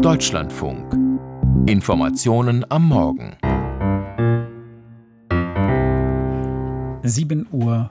Deutschlandfunk. Informationen am Morgen. 7:35 Uhr,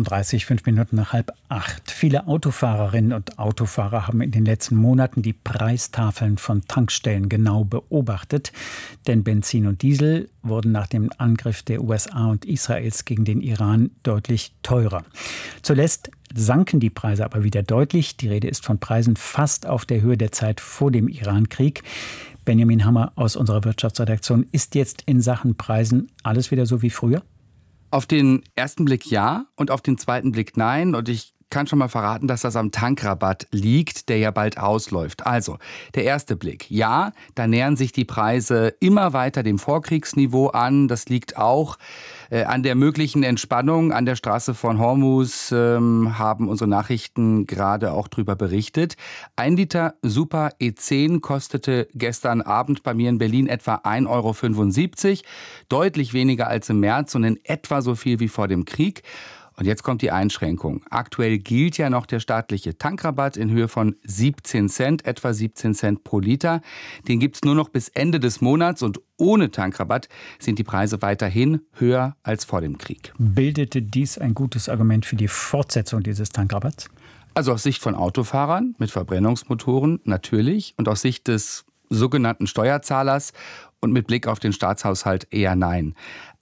5 Minuten nach 7:30. Viele Autofahrerinnen und Autofahrer haben in den letzten Monaten die Preistafeln von Tankstellen genau beobachtet. Denn Benzin und Diesel wurden nach dem Angriff der USA und Israels gegen den Iran deutlich teurer. Zuletzt sanken die Preise aber wieder deutlich. Die Rede ist von Preisen fast auf der Höhe der Zeit vor dem Irankrieg. Benjamin Hammer aus unserer Wirtschaftsredaktion. Ist jetzt in Sachen Preisen alles wieder so wie früher? Auf den ersten Blick ja und auf den zweiten Blick nein. Und ich kann schon mal verraten, dass das am Tankrabatt liegt, der ja bald ausläuft. Also, der erste Blick. Ja, da nähern sich die Preise immer weiter dem Vorkriegsniveau an. Das liegt auch an der möglichen Entspannung an der Straße von Hormuz, haben unsere Nachrichten gerade auch drüber berichtet. 1 Liter Super E10 kostete gestern Abend bei mir in Berlin etwa 1,75 €. Deutlich weniger als im März und in etwa so viel wie vor dem Krieg. Und jetzt kommt die Einschränkung. Aktuell gilt ja noch der staatliche Tankrabatt in Höhe von 17 Cent, etwa 17 Cent pro Liter. Den gibt es nur noch bis Ende des Monats und ohne Tankrabatt sind die Preise weiterhin höher als vor dem Krieg. Bildete dies ein gutes Argument für die Fortsetzung dieses Tankrabatts? Also aus Sicht von Autofahrern mit Verbrennungsmotoren natürlich und aus Sicht des sogenannten Steuerzahlers und mit Blick auf den Staatshaushalt eher nein.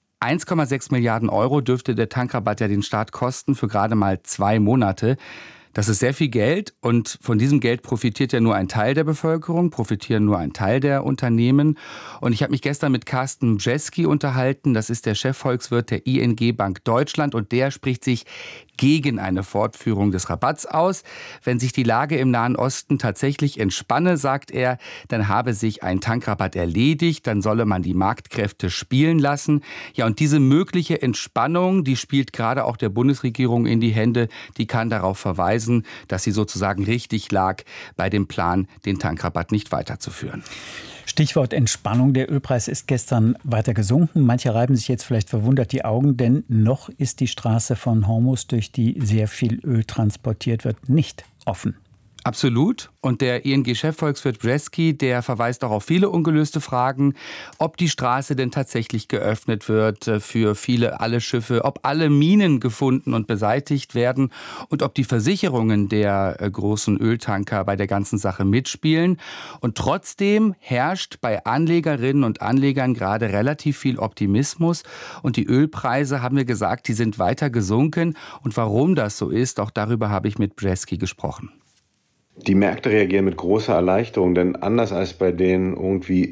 1,6 Milliarden € dürfte der Tankrabatt ja den Staat kosten für gerade mal 2 Monate. Das ist sehr viel Geld und von diesem Geld profitiert ja nur ein Teil der Bevölkerung, profitieren nur ein Teil der Unternehmen. Und ich habe mich gestern mit Carsten Brzeski unterhalten, das ist der Chefvolkswirt der ING Bank Deutschland und der spricht sich gegen eine Fortführung des Rabatts aus. Wenn sich die Lage im Nahen Osten tatsächlich entspanne, sagt er, dann habe sich ein Tankrabatt erledigt, dann solle man die Marktkräfte spielen lassen. Ja, und diese mögliche Entspannung, die spielt gerade auch der Bundesregierung in die Hände, die kann darauf verweisen, dass sie sozusagen richtig lag bei dem Plan, den Tankrabatt nicht weiterzuführen. Stichwort Entspannung. Der Ölpreis ist gestern weiter gesunken. Manche reiben sich jetzt vielleicht verwundert die Augen, denn noch ist die Straße von Hormuz, durch die sehr viel Öl transportiert wird, nicht offen. Absolut. Und der ING-Chefvolkswirt Brzeski, der verweist auch auf viele ungelöste Fragen, ob die Straße denn tatsächlich geöffnet wird für alle Schiffe, ob alle Minen gefunden und beseitigt werden und ob die Versicherungen der großen Öltanker bei der ganzen Sache mitspielen. Und trotzdem herrscht bei Anlegerinnen und Anlegern gerade relativ viel Optimismus. Und die Ölpreise, haben wir gesagt, die sind weiter gesunken. Und warum das so ist, auch darüber habe ich mit Brzeski gesprochen. Die Märkte reagieren mit großer Erleichterung, denn anders als bei den irgendwie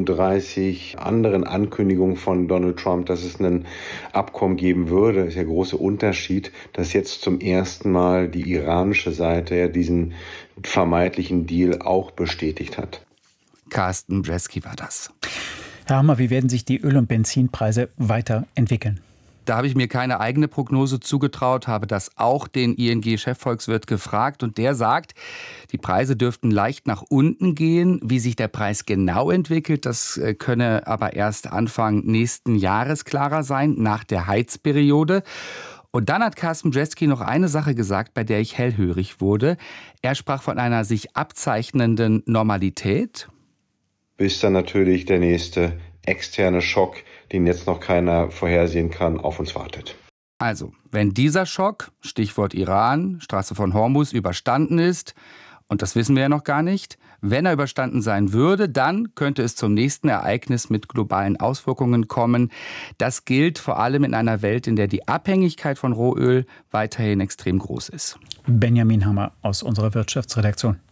37 anderen Ankündigungen von Donald Trump, dass es ein Abkommen geben würde, ist der große Unterschied, dass jetzt zum ersten Mal die iranische Seite ja diesen vermeintlichen Deal auch bestätigt hat. Carsten Brzeski war das. Herr Hammer, wie werden sich die Öl- und Benzinpreise weiterentwickeln? Da habe ich mir keine eigene Prognose zugetraut, habe das auch den ING-Chefvolkswirt gefragt und der sagt, die Preise dürften leicht nach unten gehen. Wie sich der Preis genau entwickelt, das könne aber erst Anfang nächsten Jahres klarer sein, nach der Heizperiode. Und dann hat Carsten Brzeski noch eine Sache gesagt, bei der ich hellhörig wurde. Er sprach von einer sich abzeichnenden Normalität. Bis dann natürlich der nächste externe Schock, den jetzt noch keiner vorhersehen kann, auf uns wartet. Also, wenn dieser Schock, Stichwort Iran, Straße von Hormuz, überstanden ist, und das wissen wir ja noch gar nicht, wenn er überstanden sein würde, dann könnte es zum nächsten Ereignis mit globalen Auswirkungen kommen. Das gilt vor allem in einer Welt, in der die Abhängigkeit von Rohöl weiterhin extrem groß ist. Benjamin Hammer aus unserer Wirtschaftsredaktion.